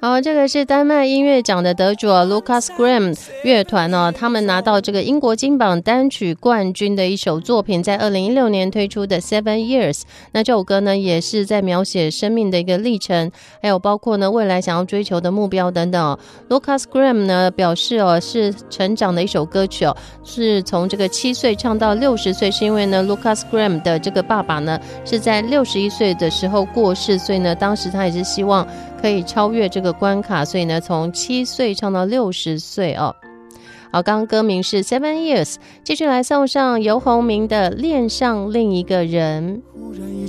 好，这个是丹麦音乐奖的得主Lucas Graham 乐团他们拿到这个英国金榜单曲冠军的一首作品，在2016年推出的 Seven Years。 那这首歌呢也是在描写生命的一个历程，还有包括呢未来想要追求的目标等等Lucas Graham 呢表示是成长的一首歌曲是从这个7岁唱到60岁，是因为呢 Lucas Graham 的这个爸爸呢是在61岁的时候过世，所以呢当时他也是希望可以超越这个关卡，所以呢从7岁唱到60岁好，刚刚歌名是 Seven Years。 继续来送上游鸿明的恋上另一个人。